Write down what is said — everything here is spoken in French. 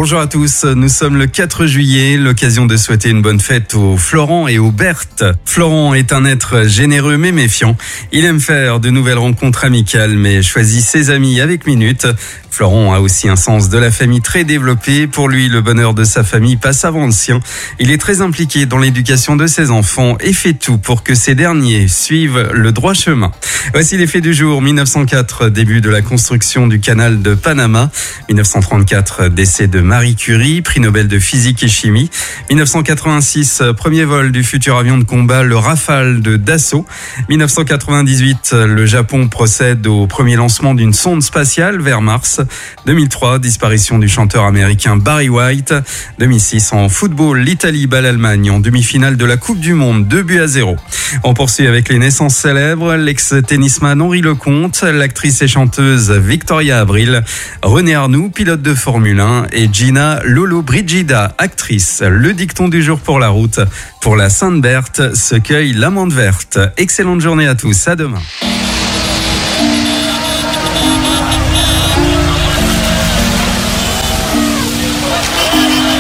Bonjour à tous, nous sommes le 4 juillet, l'occasion de souhaiter une bonne fête aux Florent et aux Berthe. Florent est un être généreux mais méfiant. Il aime faire de nouvelles rencontres amicales mais choisit ses amis avec minute. Florent a aussi un sens de la famille très développé. Pour lui, le bonheur de sa famille passe avant le sien. Il est très impliqué dans l'éducation de ses enfants et fait tout pour que ces derniers suivent le droit chemin. Voici les faits du jour. 1904, début de la construction du canal de Panama. 1934, décès de Marie Curie, prix Nobel de physique et chimie. 1986, premier vol du futur avion de combat, le Rafale de Dassault. 1998, le Japon procède au premier lancement d'une sonde spatiale vers Mars. 2003, disparition du chanteur américain Barry White. 2006, en football, l'Italie bat l'Allemagne en demi-finale de la Coupe du Monde, 2-0. On poursuit avec les naissances célèbres. L'ex-tennisman Henri Lecomte, l'actrice et chanteuse Victoria Abril, René Arnoux, pilote de Formule 1, et Gina Lollobrigida, actrice. Le dicton du jour pour la route. Pour la Sainte-Berthe se cueille l'amande verte. Excellente journée à tous, à demain.